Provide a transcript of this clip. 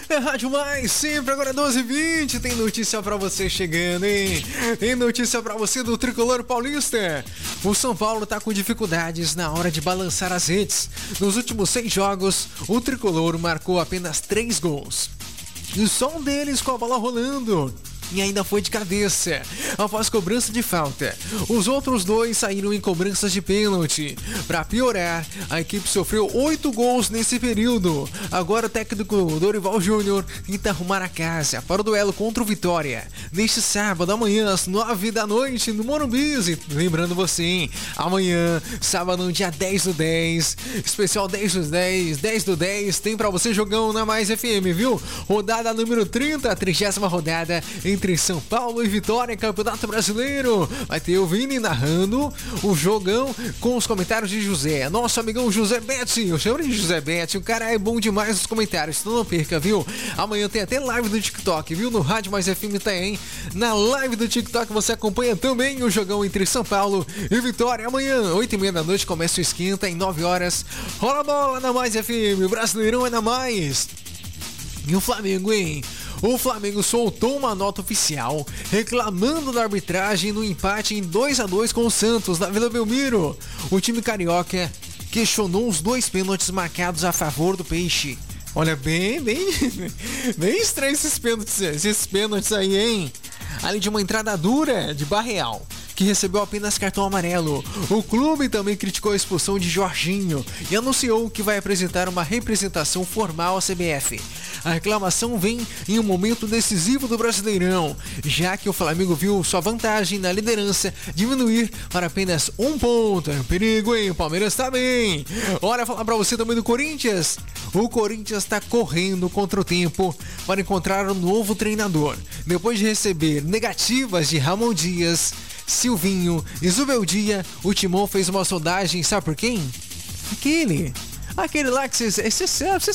É Rádio Mais, sempre agora 12h20. Tem notícia pra você chegando, hein? Tem notícia pra você do Tricolor Paulista. O São Paulo tá com dificuldades na hora de balançar as redes. Nos últimos 6 jogos, o Tricolor marcou apenas 3 gols. E só um deles com a bola rolando. E ainda foi de cabeça, após cobrança de falta. Os outros 2 saíram em cobranças de pênalti. Para piorar, a equipe sofreu 8 gols nesse período. Agora o técnico Dorival Júnior tenta arrumar a casa para o duelo contra o Vitória, neste sábado, amanhã, às 9 da noite, no Morumbi. Lembrando você, hein? Amanhã, sábado, dia 10/10, especial 10/10, 10/10, tem para você jogão na Mais FM, viu? Rodada número 30, a 30ª rodada entre São Paulo e Vitória, Campeonato Brasileiro. Vai ter o Vini narrando o jogão com os comentários de José, nosso amigão José Betti. Eu chamo de José Betti, o cara é bom demais nos comentários, então não perca, viu? Amanhã tem até live do TikTok, viu? No Rádio Mais FM tem. Na live do TikTok você acompanha também o jogão entre São Paulo e Vitória. Amanhã, 8h30 da noite, começa o esquenta, em 9 horas. Rola a bola na Mais FM, o Brasileirão é na Mais. E o Flamengo, hein? O Flamengo soltou uma nota oficial reclamando da arbitragem no empate em 2-2 com o Santos na Vila Belmiro. O time carioca questionou os 2 pênaltis marcados a favor do Peixe. Olha, bem estranho esses pênaltis aí, hein? Além de uma entrada dura de Barreal, que recebeu apenas cartão amarelo. O clube também criticou a expulsão de Jorginho e anunciou que vai apresentar uma representação formal à CBF. A reclamação vem em um momento decisivo do Brasileirão, já que o Flamengo viu sua vantagem na liderança diminuir para apenas 1 ponto. É um perigo, hein? O Palmeiras tá bem. Olha, falar pra você também do Corinthians. O Corinthians tá correndo contra o tempo para encontrar um novo treinador. Depois de receber negativas de Ramon Dias, Silvinho e Zubeldia, o Timão fez uma sondagem, sabe por quem? Aquele lá que você